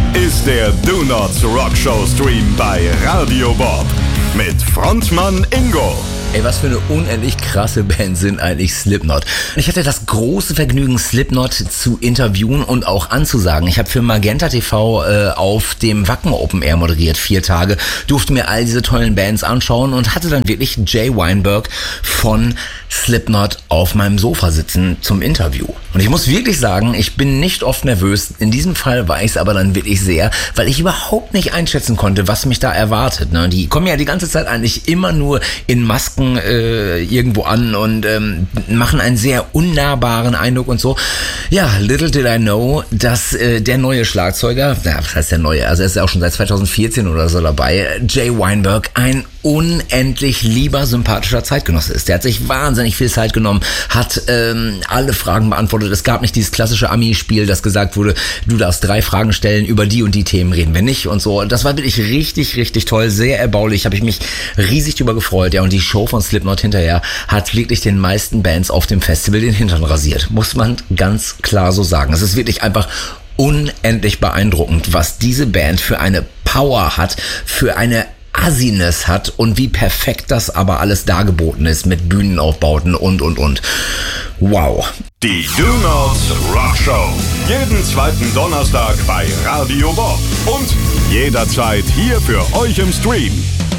ist der Do Not Rock Show Stream bei Radio Bob mit Frontmann Ingo. Ey, was für eine unendlich krasse Band sind eigentlich Slipknot. Ich hatte das große Vergnügen, Slipknot zu interviewen und auch anzusagen. Ich habe für Magenta TV auf dem Wacken Open Air moderiert, 4 Tage, durfte mir all diese tollen Bands anschauen und hatte dann wirklich Jay Weinberg von Slipknot auf meinem Sofa sitzen zum Interview. Und ich muss wirklich sagen, ich bin nicht oft nervös. In diesem Fall war ich es aber dann wirklich sehr, weil ich überhaupt nicht einschätzen konnte, was mich da erwartet. Ne? Die kommen ja die ganze Zeit eigentlich immer nur in Masken irgendwo an und machen einen sehr unnahbaren Eindruck und so. Ja, little did I know, dass der neue Schlagzeuger, was heißt der neue, also er ist ja auch schon seit 2014 oder so dabei, Jay Weinberg, ein unendlich lieber, sympathischer Zeitgenosse ist. Der hat sich wahnsinnig viel Zeit genommen, hat alle Fragen beantwortet. Es gab nicht dieses klassische Ami-Spiel, das gesagt wurde, du darfst 3 Fragen stellen, über die und die Themen reden wir nicht und so. Das war wirklich richtig, richtig toll, sehr erbaulich, habe ich mich riesig drüber gefreut. Ja, und die Show von Slipknot hinterher hat wirklich den meisten Bands auf dem Festival den Hintern rasiert, muss man ganz klar so sagen. Es ist wirklich einfach unendlich beeindruckend, was diese Band für eine Power hat, für eine Assiness hat und wie perfekt das aber alles dargeboten ist mit Bühnenaufbauten und. Wow. Die Do Not Rock Show. Jeden zweiten Donnerstag bei Radio Bob. Und jederzeit hier für euch im Stream.